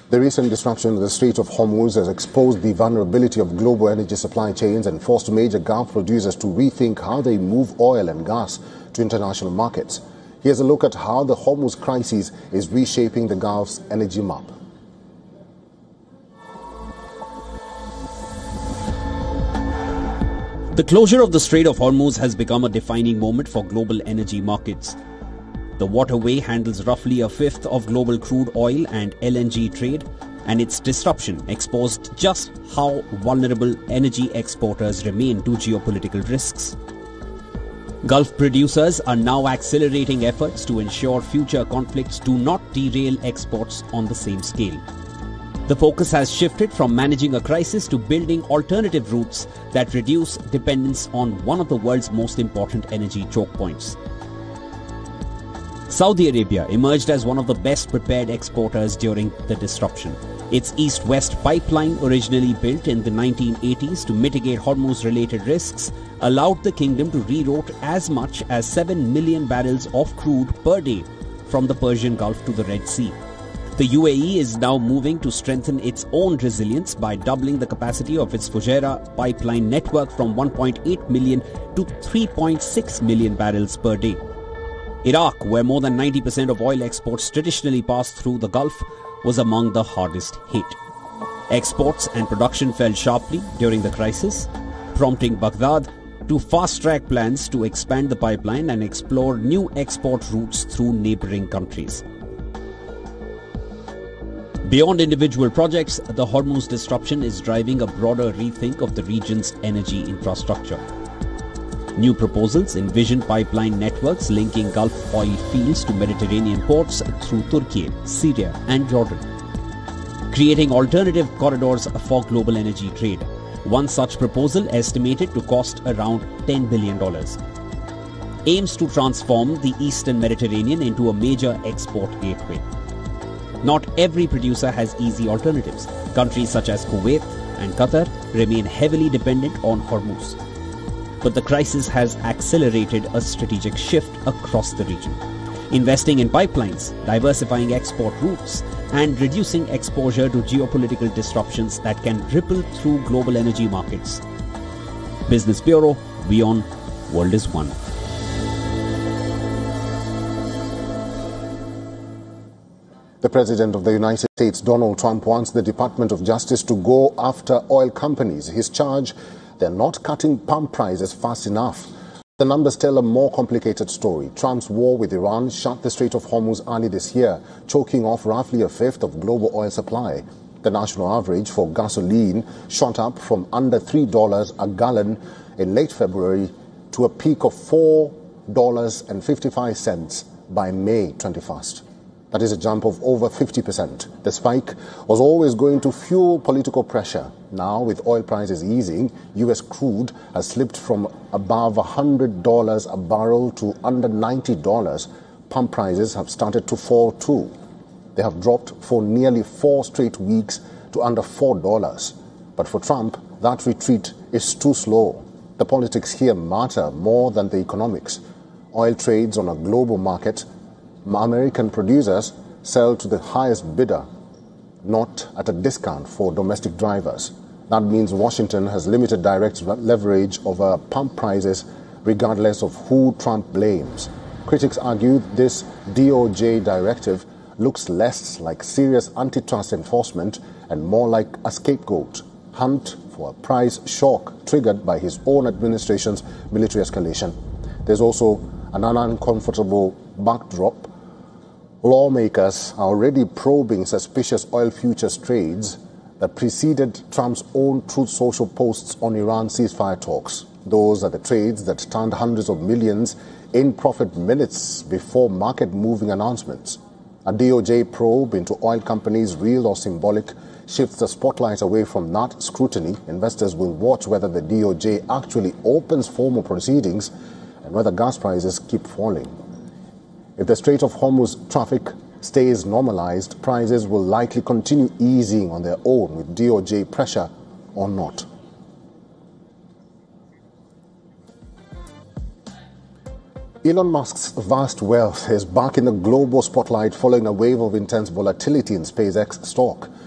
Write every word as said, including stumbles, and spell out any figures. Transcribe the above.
The recent disruption of the Strait of Hormuz has exposed the vulnerability of global energy supply chains and forced major Gulf producers to rethink how they move oil and gas to international markets. Here's a look at how the Hormuz crisis is reshaping the Gulf's energy map. The closure of the Strait of Hormuz has become a defining moment for global energy markets. The waterway handles roughly a fifth of global crude oil and L N G trade, and its disruption exposed just how vulnerable energy exporters remain to geopolitical risks. Gulf producers are now accelerating efforts to ensure future conflicts do not derail exports on the same scale. The focus has shifted from managing a crisis to building alternative routes that reduce dependence on one of the world's most important energy choke points. Saudi Arabia emerged as one of the best prepared exporters during the disruption. Its east-west pipeline, originally built in the nineteen eighties to mitigate Hormuz-related risks, allowed the kingdom to reroute as much as seven million barrels of crude per day from the Persian Gulf to the Red Sea. The U A E is now moving to strengthen its own resilience by doubling the capacity of its Fujairah pipeline network from one point eight million to three point six million barrels per day. Iraq, where more than ninety percent of oil exports traditionally pass through the Gulf, was among the hardest hit. Exports and production fell sharply during the crisis, prompting Baghdad to fast-track plans to expand the pipeline and explore new export routes through neighboring countries. Beyond individual projects, the Hormuz disruption is driving a broader rethink of the region's energy infrastructure. New proposals envision pipeline networks linking Gulf oil fields to Mediterranean ports through Turkey, Syria and Jordan, creating alternative corridors for global energy trade. One such proposal, estimated to cost around ten billion dollars, aims to transform the Eastern Mediterranean into a major export gateway. Not every producer has easy alternatives. Countries such as Kuwait and Qatar remain heavily dependent on Hormuz. But the crisis has accelerated a strategic shift across the region. Investing in pipelines, diversifying export routes, and reducing exposure to geopolitical disruptions that can ripple through global energy markets. Business Bureau, WION, World is One. The President of the United States, Donald Trump, wants the Department of Justice to go after oil companies. His charge: they're not cutting pump prices fast enough. The numbers tell a more complicated story. Trump's war with Iran shut the Strait of Hormuz early this year, choking off roughly a fifth of global oil supply. The national average for gasoline shot up from under three dollars a gallon in late February to a peak of four dollars and fifty-five cents by May twenty-first. That is a jump of over fifty percent. The spike was always going to fuel political pressure. Now, with oil prices easing, U S crude has slipped from above one hundred dollars a barrel to under ninety dollars. Pump prices have started to fall too. They have dropped for nearly four straight weeks to under four dollars. But for Trump, that retreat is too slow. The politics here matter more than the economics. Oil trades on a global market. American producers sell to the highest bidder, not at a discount for domestic drivers. That means Washington has limited direct leverage over pump prices regardless of who Trump blames. Critics argue this D O J directive looks less like serious antitrust enforcement and more like a scapegoat hunt for a price shock triggered by his own administration's military escalation. There's also an uncomfortable backdrop. Lawmakers are already probing suspicious oil futures trades that preceded Trump's own Truth Social posts on Iran ceasefire talks. Those are the trades that turned hundreds of millions in profit minutes before market-moving announcements. A D O J probe into oil companies, real or symbolic, shifts the spotlight away from that scrutiny. Investors will watch whether the D O J actually opens formal proceedings and whether gas prices keep falling. If the Strait of Hormuz traffic stays normalized, prices will likely continue easing on their own with D O J pressure or not. Elon Musk's vast wealth is back in the global spotlight following a wave of intense volatility in SpaceX stock.